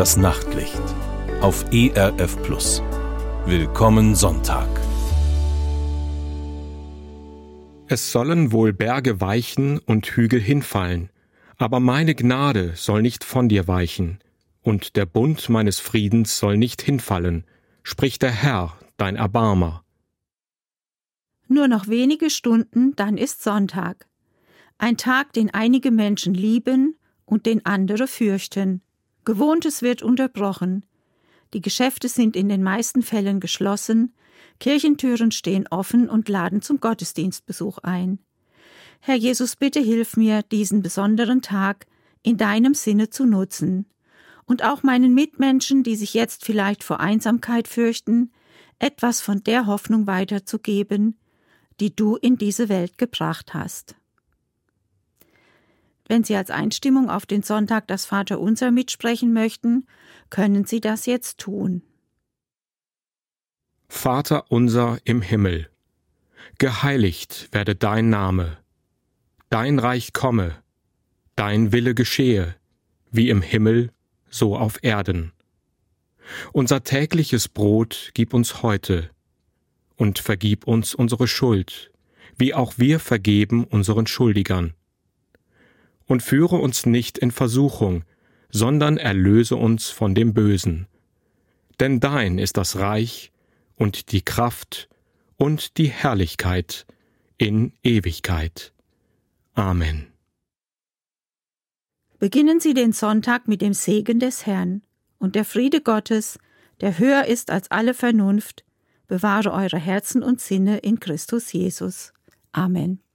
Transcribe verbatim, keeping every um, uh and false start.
Das Nachtlicht auf E R F Plus. Willkommen Sonntag. Es sollen wohl Berge weichen und Hügel hinfallen, aber meine Gnade soll nicht von dir weichen, und der Bund meines Friedens soll nicht hinfallen, spricht der Herr, dein Erbarmer. Nur noch wenige Stunden, dann ist Sonntag. Ein Tag, den einige Menschen lieben und den andere fürchten. Gewohntes wird unterbrochen. Die Geschäfte sind in den meisten Fällen geschlossen, Kirchentüren stehen offen und laden zum Gottesdienstbesuch ein. Herr Jesus, bitte hilf mir, diesen besonderen Tag in deinem Sinne zu nutzen und auch meinen Mitmenschen, die sich jetzt vielleicht vor Einsamkeit fürchten, etwas von der Hoffnung weiterzugeben, die du in diese Welt gebracht hast. Wenn Sie als Einstimmung auf den Sonntag das Vaterunser mitsprechen möchten, können Sie das jetzt tun. Vater unser im Himmel, geheiligt werde dein Name, dein Reich komme, dein Wille geschehe, wie im Himmel, so auf Erden. Unser tägliches Brot gib uns heute und vergib uns unsere Schuld, wie auch wir vergeben unseren Schuldigern. Und führe uns nicht in Versuchung, sondern erlöse uns von dem Bösen. Denn dein ist das Reich und die Kraft und die Herrlichkeit in Ewigkeit. Amen. Beginnen Sie den Sonntag mit dem Segen des Herrn, und der Friede Gottes, der höher ist als alle Vernunft, bewahre eure Herzen und Sinne in Christus Jesus. Amen.